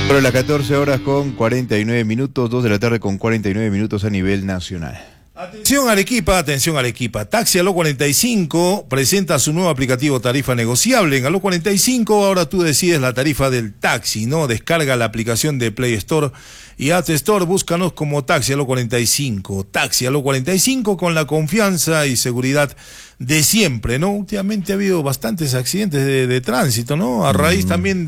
Sobre las 14 horas con 49 minutos, 2 de la tarde con 49 minutos a nivel nacional. Atención Arequipa. Taxi Aló 45 presenta su nuevo aplicativo tarifa negociable. En Aló 45 ahora tú decides la tarifa del taxi, ¿no? Descarga la aplicación de Play Store y App Store, búscanos como Taxi Aló 45. Taxi Aló 45 con la confianza y seguridad de siempre, ¿no? Últimamente ha habido bastantes accidentes de tránsito, ¿no? A raíz también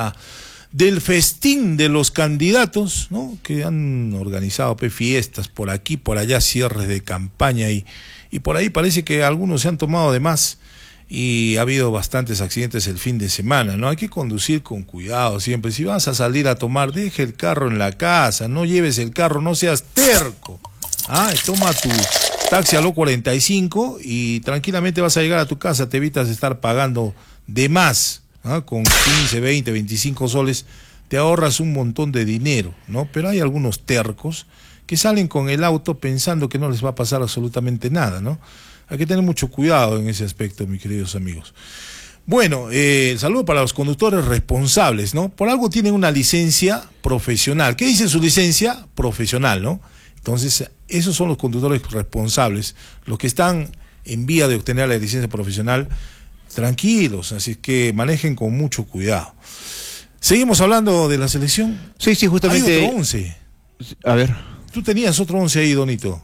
del festín de los candidatos, ¿no? Que han organizado fiestas por aquí, por allá, cierres de campaña y por ahí parece que algunos se han tomado de más y ha habido bastantes accidentes el fin de semana, ¿no? Hay que conducir con cuidado siempre. Si vas a salir a tomar, deja el carro en la casa, no lleves el carro, no seas terco. Toma tu Taxi Aló 45 y tranquilamente vas a llegar a tu casa, te evitas de estar pagando de más. Con 15, 20, 25 soles te ahorras un montón de dinero, ¿no? Pero hay algunos tercos que salen con el auto pensando que no les va a pasar absolutamente nada, ¿no? Hay que tener mucho cuidado en ese aspecto, mis queridos amigos. Bueno, saludo para los conductores responsables, ¿no? Por algo tienen una licencia profesional. ¿Qué dice su licencia? Profesional, ¿no? Entonces, esos son los conductores responsables, los que están en vía de obtener la licencia profesional. Tranquilos, así que manejen con mucho cuidado. ¿Seguimos hablando de la selección? Sí, justamente. Hay otro 11. A ver. Tú tenías otro 11 ahí, Donito.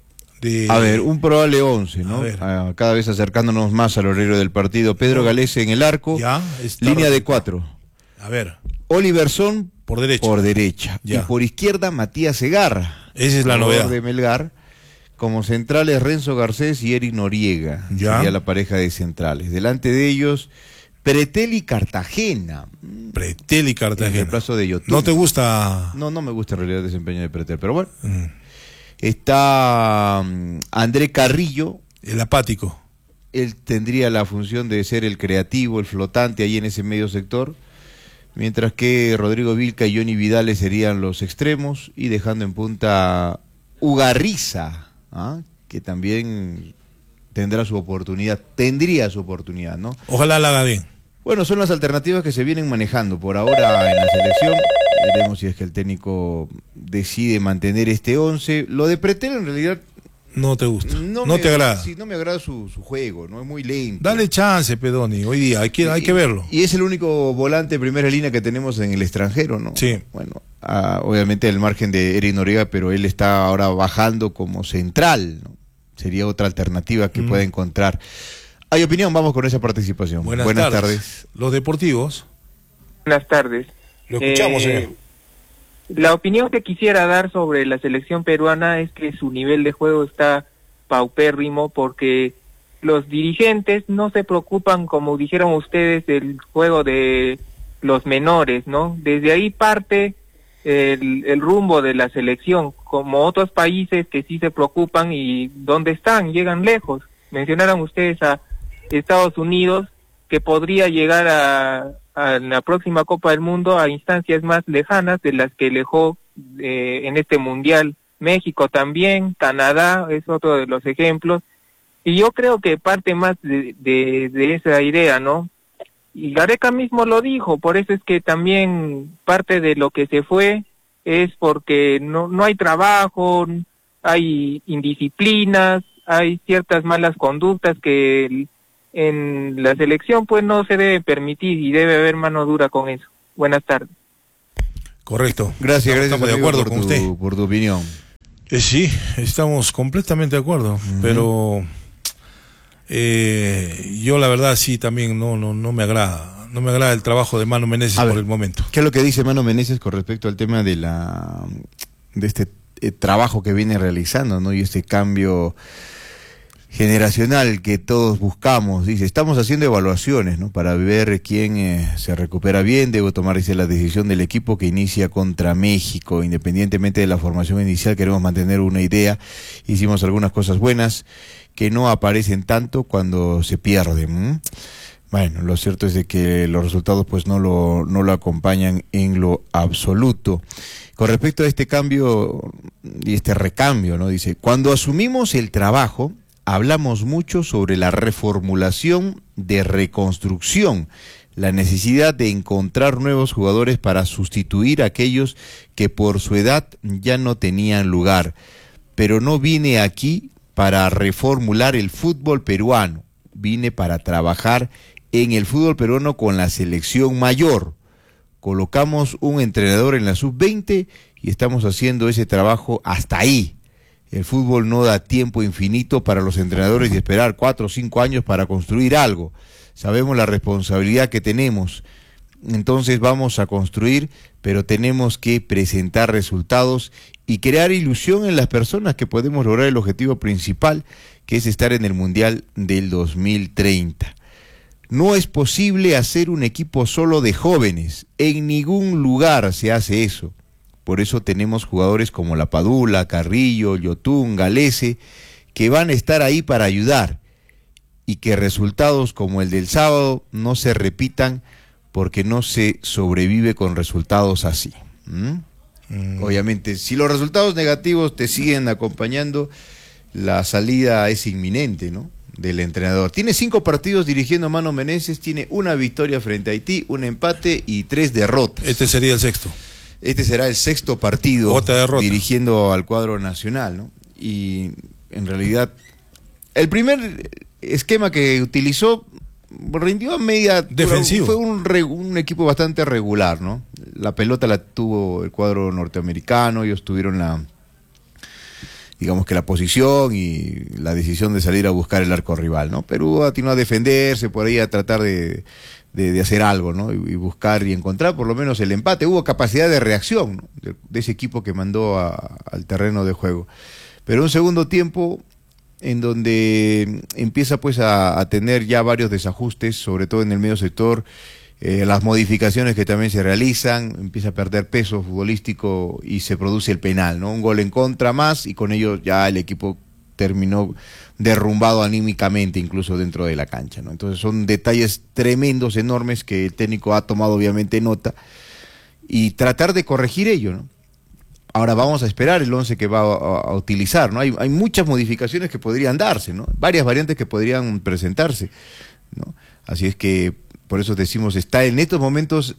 A ver, un probable 11, ¿no? Cada vez acercándonos más al horario del partido. Pedro Galese en el arco, línea de 4. A ver. Oliverson por derecha. Por derecha. Y por izquierda, Matías Segarra. Esa es la novedad. De Melgar. Como centrales, Renzo Garcés y Eric Noriega. Sería la pareja de centrales. Delante de ellos, Pretel y Cartagena. Pretel y Cartagena. En reemplazo de Yotun. ¿No te gusta? No me gusta en realidad el desempeño de Pretel, pero bueno. Está André Carrillo. El apático. Él tendría la función de ser el creativo, el flotante ahí en ese medio sector. Mientras que Rodrigo Vilca y Johnny Vidales serían los extremos. Y dejando en punta Ugarriza. Que también tendría su oportunidad, ¿no? Ojalá la haga bien. Bueno, son las alternativas que se vienen manejando por ahora en la selección. Veremos si es que el técnico decide mantener este 11. Lo de Pretel en realidad no te gusta, no te agrada. Sí, no me agrada su juego, no es muy lento. Dale chance, Pedoni, hoy día hay que verlo. Y es el único volante de primera línea que tenemos en el extranjero, ¿no? Sí. Bueno, obviamente el margen de Eric Noriega, pero él está ahora bajando como central, ¿no? Sería otra alternativa que pueda encontrar. ¿Hay opinión? Vamos con esa participación. Buenas tardes. Los deportivos. Buenas tardes. Lo escuchamos, señor. La opinión que quisiera dar sobre la selección peruana es que su nivel de juego está paupérrimo porque los dirigentes no se preocupan, como dijeron ustedes, del juego de los menores, ¿no? Desde ahí parte el rumbo de la selección, como otros países que sí se preocupan y ¿dónde están? Llegan lejos. Mencionaron ustedes a Estados Unidos, que podría llegar a la próxima Copa del Mundo a instancias más lejanas de las que dejó en este Mundial. México también, Canadá es otro de los ejemplos, y yo creo que parte más de esa idea, ¿no? Y Gareca mismo lo dijo, por eso es que también parte de lo que se fue es porque no hay trabajo, hay indisciplinas, hay ciertas malas conductas que en la selección pues no se debe permitir y debe haber mano dura con eso. Buenas tardes. Correcto. Gracias, estamos de acuerdo con usted. Por tu opinión. Sí, estamos completamente de acuerdo, pero yo la verdad sí también no me agrada. No me agrada el trabajo de Mano Menezes por el momento. ¿Qué es lo que dice Mano Menezes con respecto al tema de este trabajo que viene realizando, ¿no? Y este cambio generacional que todos buscamos? Dice, estamos haciendo evaluaciones, ¿no? Para ver quién se recupera bien. Debo tomar, dice, la decisión del equipo que inicia contra México. Independientemente de la formación inicial, queremos mantener una idea. Hicimos algunas cosas buenas que no aparecen tanto cuando se pierden. Bueno, lo cierto es de que los resultados pues no lo acompañan en lo absoluto. Con respecto a este cambio y este recambio, ¿no? Dice, cuando asumimos el trabajo, hablamos mucho sobre la reformulación de reconstrucción, la necesidad de encontrar nuevos jugadores para sustituir a aquellos que por su edad ya no tenían lugar. Pero no vine aquí para reformular el fútbol peruano, vine para trabajar en el fútbol peruano con la selección mayor. Colocamos un entrenador en la sub-20 y estamos haciendo ese trabajo hasta ahí. El fútbol no da tiempo infinito para los entrenadores de esperar 4 o 5 años para construir algo. Sabemos la responsabilidad que tenemos, entonces vamos a construir, pero tenemos que presentar resultados y crear ilusión en las personas que podemos lograr el objetivo principal, que es estar en el Mundial del 2030. No es posible hacer un equipo solo de jóvenes, en ningún lugar se hace eso. Por eso tenemos jugadores como La Padula, Carrillo, Yotún, Galese, que van a estar ahí para ayudar, y que resultados como el del sábado no se repitan, porque no se sobrevive con resultados así. Obviamente, si los resultados negativos te siguen acompañando, la salida es inminente, ¿no?, del entrenador. Tiene 5 partidos dirigiendo Mano Menezes, tiene 1 victoria frente a Haití, 1 empate y 3 derrotas. Este sería el sexto. Este será el 6º partido dirigiendo al cuadro nacional, ¿no? Y en realidad, el primer esquema que utilizó rindió a media defensivo. Fue un equipo bastante regular, ¿no? La pelota la tuvo el cuadro norteamericano, ellos tuvieron digamos que la posición y la decisión de salir a buscar el arco rival, ¿no? Perú atinó a defenderse, por ahí a tratar de hacer algo, ¿no? Y buscar y encontrar por lo menos el empate. Hubo capacidad de reacción, ¿no?, de ese equipo que mandó al terreno de juego. Pero un segundo tiempo en donde empieza pues a tener ya varios desajustes, sobre todo en el medio sector, las modificaciones que también se realizan, empieza a perder peso futbolístico y se produce el penal, ¿no? Un gol en contra más y con ello ya el equipo terminó derrumbado anímicamente incluso dentro de la cancha, ¿no? Entonces son detalles tremendos, enormes, que el técnico ha tomado obviamente nota y tratar de corregir ello, ¿no? Ahora vamos a esperar el 11 que va a utilizar, ¿no? Hay muchas modificaciones que podrían darse, ¿no? Varias variantes que podrían presentarse, ¿no? Así es que por eso decimos, está en estos momentos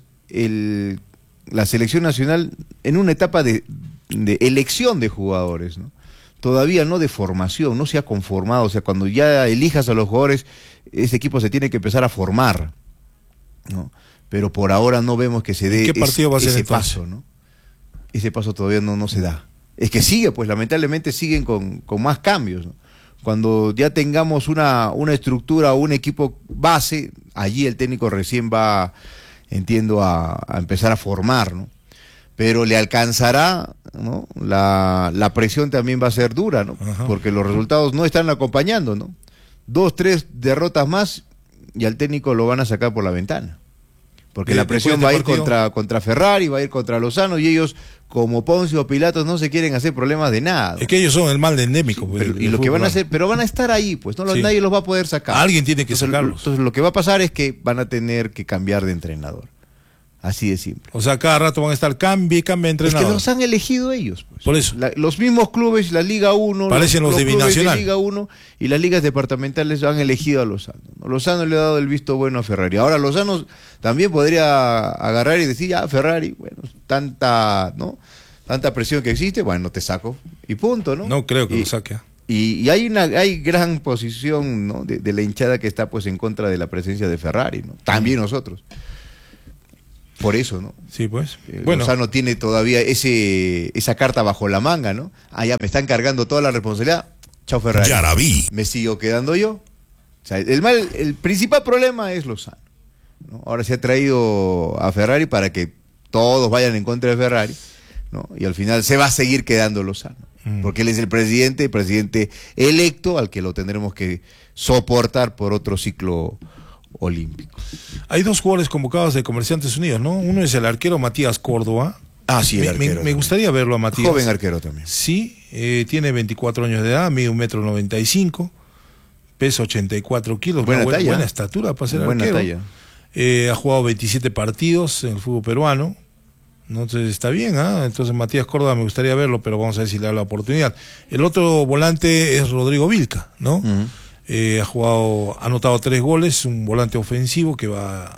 la selección nacional en una etapa de elección de jugadores, ¿no? Todavía no de formación, no se ha conformado. O sea, cuando ya elijas a los jugadores, ese equipo se tiene que empezar a formar, ¿no? Pero por ahora no vemos que se dé ese paso, ¿no? Ese paso todavía no se da. Es que sigue, pues lamentablemente siguen con más cambios, ¿no? Cuando ya tengamos una estructura o un equipo base, allí el técnico recién va, entiendo, a empezar a formar, ¿no? Pero le alcanzará, ¿no? La presión también va a ser dura, ¿no? Ajá. Porque los resultados no están acompañando, ¿no? 2, 3 derrotas más y al técnico lo van a sacar por la ventana. Porque la presión va a ir contra Ferrari, va a ir contra Lozano, y ellos, como Poncio Pilatos, no se quieren hacer problemas de nada, ¿no? Es que ellos son el mal endémico. Sí, y lo que van a hacer, pero van a estar ahí, pues no nadie los va a poder sacar. Alguien tiene que sacarlos. Entonces lo que va a pasar es que van a tener que cambiar de entrenador. Así de simple. O sea, cada rato van a estar cambia de entrenador. Es que los han elegido ellos, pues. Por eso. Los mismos clubes, la Liga 1, parecen los de Binacional. La Liga 1 y las ligas departamentales han elegido a Lozano, ¿no? Lozano le ha dado el visto bueno a Ferrari. Ahora Lozano también podría agarrar y decir, ya Ferrari, bueno, tanta presión que existe, bueno, te saco y punto, ¿no? No creo que lo saque. Y hay gran posición, ¿no?, de la hinchada que está pues en contra de la presencia de Ferrari, ¿no? También nosotros. Por eso, ¿no? Sí, pues. Lozano tiene todavía esa carta bajo la manga, ¿no? Ya me están cargando toda la responsabilidad. Chao Ferrari. Ya la vi. Me sigo quedando yo. O sea, el principal problema es Lozano, ¿no? Ahora se ha traído a Ferrari para que todos vayan en contra de Ferrari, ¿no? Y al final se va a seguir quedando Lozano. Porque él es el presidente electo al que lo tendremos que soportar por otro ciclo olímpico. Hay 2 jugadores convocados de Comerciantes Unidos, ¿no? Uno es el arquero Matías Córdoba. Sí, el arquero. Me gustaría verlo a Matías. Joven arquero también. Sí, tiene 24 años de edad, mide 1,95 m, pesa 84 kilos. Buena estatura para ser buena arquero. Talla. Ha jugado 27 partidos en el fútbol peruano. Entonces está bien, ¿ah? Entonces Matías Córdoba me gustaría verlo, pero vamos a ver si le da la oportunidad. El otro volante es Rodrigo Vilca, ¿no? ha anotado 3 goles, un volante ofensivo que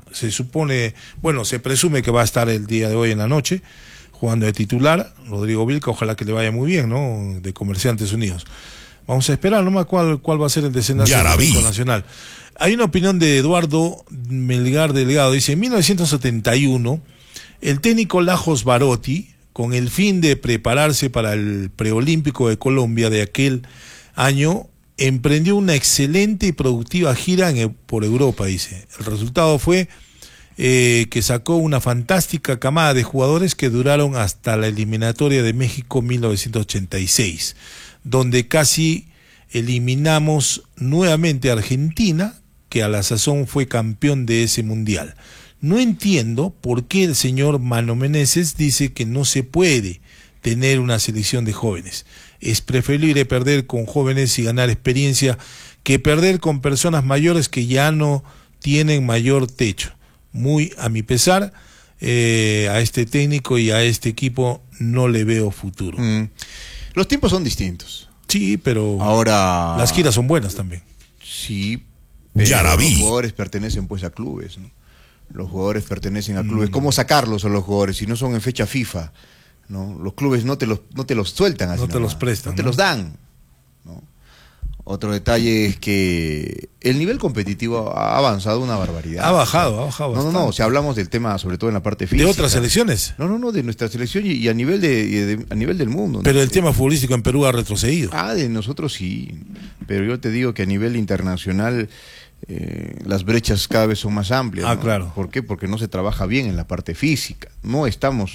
se presume que va a estar el día de hoy en la noche jugando de titular. Rodrigo Vilca, ojalá que le vaya muy bien, ¿no? De Comerciantes Unidos. Vamos a esperar nomás cuál va a ser el desenlace del Nacional. Hay una opinión de Eduardo Melgar Delgado, dice: en 1971 el técnico Lajos Barotti, con el fin de prepararse para el preolímpico de Colombia de aquel año, emprendió una excelente y productiva gira por Europa, dice. El resultado fue que sacó una fantástica camada de jugadores que duraron hasta la eliminatoria de México 1986, donde casi eliminamos nuevamente a Argentina, que a la sazón fue campeón de ese mundial. No entiendo por qué el señor Mano Meneses dice que no se puede tener una selección de jóvenes. Es preferible perder con jóvenes y ganar experiencia que perder con personas mayores que ya no tienen mayor techo. Muy a mi pesar, a este técnico y a este equipo no le veo futuro. Los tiempos son distintos. Sí, pero ahora las giras son buenas también. Sí, pero los jugadores pertenecen pues a clubes, ¿no? Los jugadores pertenecen a clubes. ¿Cómo sacarlos a los jugadores si no son en fecha FIFA? ¿No? Los clubes no te los sueltan así. No te los prestan. No te los dan, ¿no? Otro detalle es que el nivel competitivo ha avanzado una barbaridad. Ha bajado No, si hablamos del tema, sobre todo en la parte física. ¿De otras selecciones? No, de nuestra selección y a nivel a nivel del mundo, ¿no? Pero el tema futbolístico en Perú ha retrocedido. De nosotros sí, pero yo te digo que a nivel internacional las brechas cada vez son más amplias, ¿no? Claro. ¿Por qué? Porque no se trabaja bien en la parte física. No estamos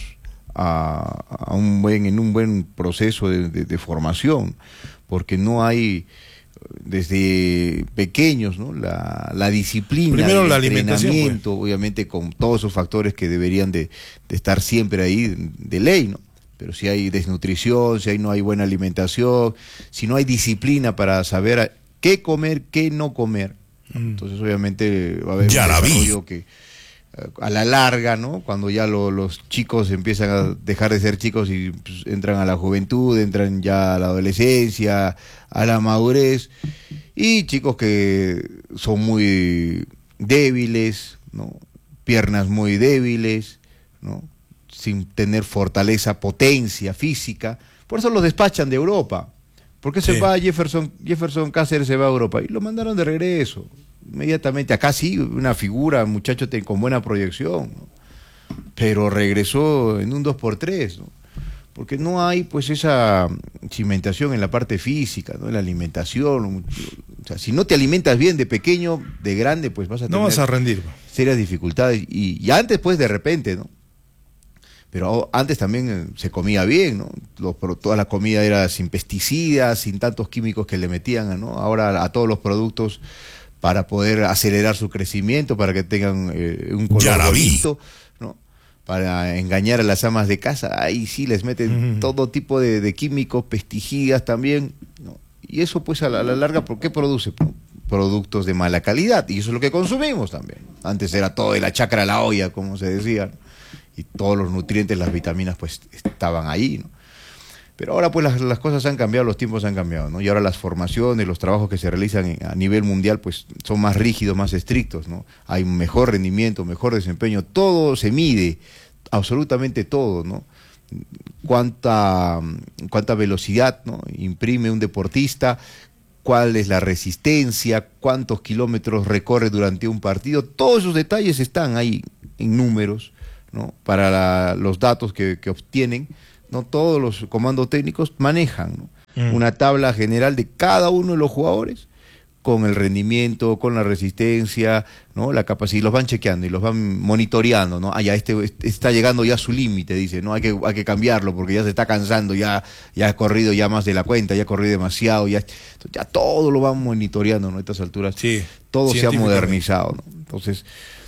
en un buen proceso de formación, porque no hay desde pequeños, ¿no? La disciplina, primero la entrenamiento, obviamente con todos esos factores que deberían de estar siempre ahí de ley, ¿no? Pero si hay desnutrición, si no hay buena alimentación, si no hay disciplina para saber qué comer, qué no comer, entonces obviamente va a haber un desarrollo que a la larga, ¿no? Cuando ya los chicos empiezan a dejar de ser chicos y pues, entran a la juventud, entran ya a la adolescencia, a la madurez, y chicos que son muy débiles, ¿no? Piernas muy débiles, ¿no? Sin tener fortaleza, potencia física. Por eso los despachan de Europa. ¿Por qué se va Jefferson Cáceres se va a Europa? Y lo mandaron de regreso inmediatamente. Acá sí, una figura, muchacho con buena proyección, ¿no? Pero regresó en un 2x3, ¿no? Porque no hay pues esa cimentación en la parte física, ¿no? En la alimentación. O sea, si no te alimentas bien de pequeño, de grande, pues vas a tener rendir serias dificultades. Y antes, pues, de repente, ¿no? Pero antes también se comía bien, ¿no? Toda la comida era sin pesticidas, sin tantos químicos que le metían, ¿no? Ahora a todos los productos para poder acelerar su crecimiento, para que tengan un color bonito, ¿no? Para engañar a las amas de casa, ahí sí les meten todo tipo de químicos, pesticidas también, ¿no? Y eso pues a la larga, ¿por qué produce? Productos de mala calidad, y eso es lo que consumimos también. Antes era todo de la chacra a la olla, como se decía, ¿no? Y todos los nutrientes, las vitaminas, pues estaban ahí, ¿no? Pero ahora pues las cosas han cambiado, los tiempos han cambiado, ¿no? Y ahora las formaciones, los trabajos que se realizan a nivel mundial, pues son más rígidos, más estrictos, ¿no? Hay un mejor rendimiento, mejor desempeño, todo se mide, absolutamente todo, ¿no? Cuánta velocidad, ¿no? Imprime un deportista, cuál es la resistencia, cuántos kilómetros recorre durante un partido, todos esos detalles están ahí en números, ¿no? Para los datos que obtienen, ¿no? Todos los comandos técnicos manejan, ¿no? Una tabla general de cada uno de los jugadores con el rendimiento, con la resistencia, ¿no? La capacidad, y los van chequeando y los van monitoreando, ¿no? Ya este está llegando ya a su límite, dice, ¿no? Hay que cambiarlo porque ya se está cansando, ya ha corrido ya más de la cuenta, ya ha corrido demasiado, ya todo lo van monitoreando, ¿no? A estas alturas todo se ha modernizado, ¿no? Entonces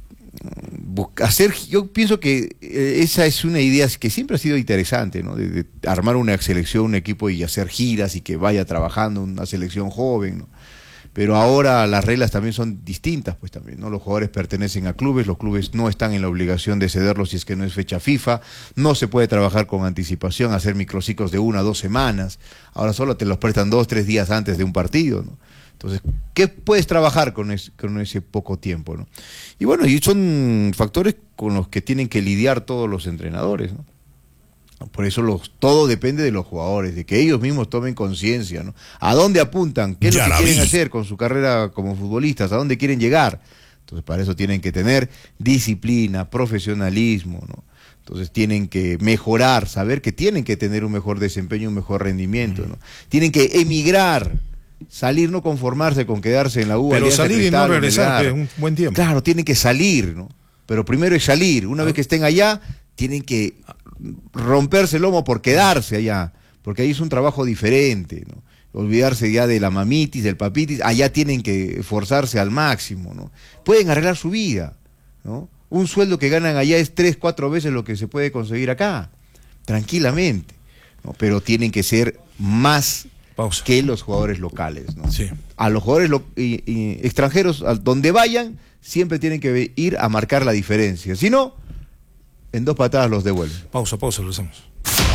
yo pienso que esa es una idea que siempre ha sido interesante, ¿no? De armar una selección, un equipo y hacer giras y que vaya trabajando una selección joven, ¿no? Pero ahora las reglas también son distintas, pues también, ¿no? Los jugadores pertenecen a clubes, los clubes no están en la obligación de cederlos si es que no es fecha FIFA, no se puede trabajar con anticipación, hacer microciclos de 1 a 2 semanas, ahora solo te los prestan 2, 3 días antes de un partido, ¿no? Entonces, ¿qué puedes trabajar con ese poco tiempo, ¿no? Y bueno, y son factores con los que tienen que lidiar todos los entrenadores, ¿no? Por eso todo depende de los jugadores, de que ellos mismos tomen conciencia, ¿no? ¿A dónde apuntan? ¿Qué es lo que quieren hacer con su carrera como futbolistas? ¿A dónde quieren llegar? Entonces, para eso tienen que tener disciplina, profesionalismo, ¿no? Entonces tienen que mejorar, saber que tienen que tener un mejor desempeño, un mejor rendimiento, ¿no? Tienen que emigrar, salir, no conformarse con quedarse en la U. Pero salir y no regresar, es un buen tiempo. Claro, tienen que salir, ¿no? Pero primero es salir. Una vez que estén allá, tienen que romperse el lomo por quedarse allá, porque ahí es un trabajo diferente, ¿no? Olvidarse ya de la mamitis, del papitis, allá tienen que esforzarse al máximo, ¿no? Pueden arreglar su vida, ¿no? Un sueldo que ganan allá es 3, 4 veces lo que se puede conseguir acá, tranquilamente, ¿no? Pero tienen que ser más que los jugadores locales, ¿no? Sí. A los jugadores extranjeros, a donde vayan, siempre tienen que ir a marcar la diferencia, si no, en 2 patadas los devuelven. Pausa, lo hacemos.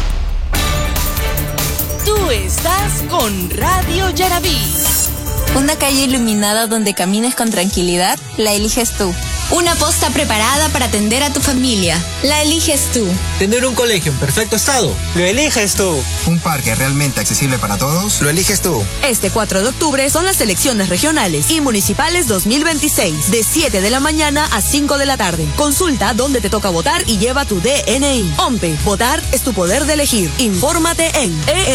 Tú estás con Radio Yarabí. Una calle iluminada donde camines con tranquilidad, la eliges tú. Una posta preparada para atender a tu familia, la eliges tú. Tener un colegio en perfecto estado, lo eliges tú. Un parque realmente accesible para todos, lo eliges tú. Este 4 de octubre son las elecciones regionales y municipales 2026, de 7 de la mañana a 5 de la tarde. Consulta dónde te toca votar y lleva tu DNI. OMPE, votar es tu poder de elegir. Infórmate en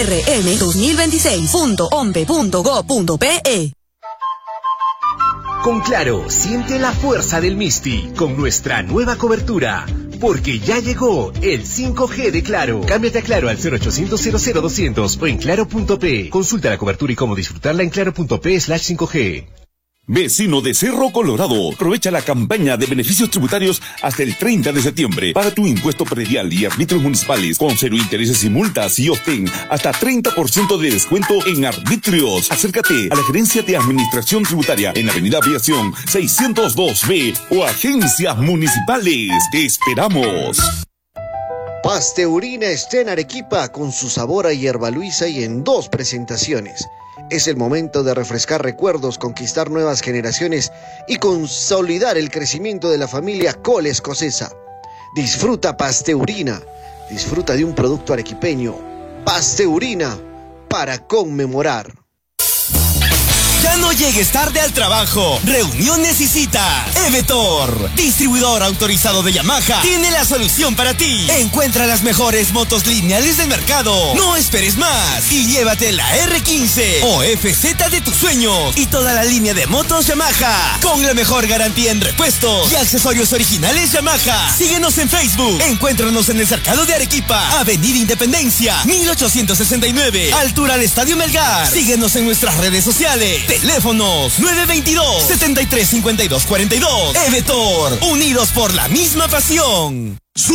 erm2026.ompe.go.pe. Con Claro, siente la fuerza del Misti con nuestra nueva cobertura. Porque ya llegó el 5G de Claro. Cámbiate a Claro al 0800 00200 o en claro.p. Consulta la cobertura y cómo disfrutarla en claro.p/5G. Vecino de Cerro Colorado, aprovecha la campaña de beneficios tributarios hasta el 30 de septiembre. Paga tu impuesto predial y arbitrios municipales con 0 intereses y multas y obtén hasta 30% de descuento en arbitrios. Acércate a la Gerencia de Administración Tributaria en Avenida Aviación 602B o agencias municipales. Te esperamos. Pasteurina está en Arequipa con su sabor a hierba luisa y en 2 presentaciones. Es el momento de refrescar recuerdos, conquistar nuevas generaciones y consolidar el crecimiento de la familia Col Escocesa. Disfruta Pasteurina. Disfruta de un producto arequipeño. Pasteurina, para conmemorar. Ya no llegues tarde al trabajo, reuniones y citas. Evetor, distribuidor autorizado de Yamaha, tiene la solución para ti. Encuentra las mejores motos lineales del mercado. No esperes más y llévate la R15 o FZ de tus sueños y toda la línea de motos Yamaha con la mejor garantía en repuestos y accesorios originales Yamaha. Síguenos en Facebook. Encuéntranos en el Cercado de Arequipa, Avenida Independencia, 1869, altura al Estadio Melgar. Síguenos en nuestras redes sociales. Teléfonos 922-735242. Evetor, unidos por la misma pasión.